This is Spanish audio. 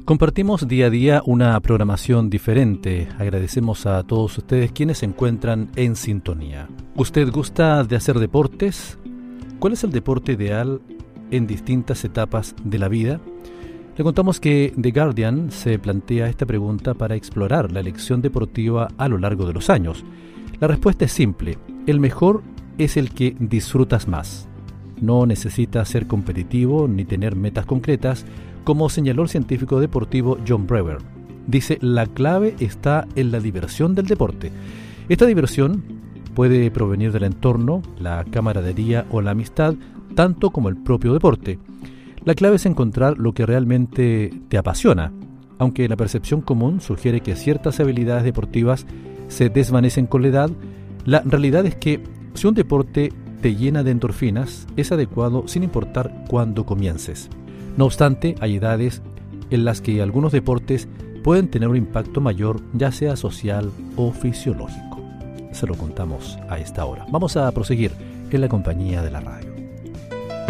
Compartimos día a día una programación diferente. Agradecemos a todos ustedes quienes se encuentran en sintonía. ¿Usted gusta de hacer deportes? ¿Cuál es el deporte ideal en distintas etapas de la vida? Le contamos que The Guardian se plantea esta pregunta para explorar la elección deportiva a lo largo de los años. La respuesta es simple: el mejor es el que disfrutas más. No necesita ser competitivo ni tener metas concretas, como señaló el científico deportivo John Brewer. Dice: la clave está en la diversión del deporte. Esta diversión puede provenir del entorno, la camaradería o la amistad, tanto como el propio deporte. La clave es encontrar lo que realmente te apasiona. Aunque la percepción común sugiere que ciertas habilidades deportivas se desvanecen con la edad, la realidad es que si un deporte te llena de endorfinas, es adecuado sin importar cuándo comiences. No obstante, hay edades en las que algunos deportes pueden tener un impacto mayor, ya sea social o fisiológico. Se lo contamos a esta hora. Vamos a proseguir en la compañía de la radio.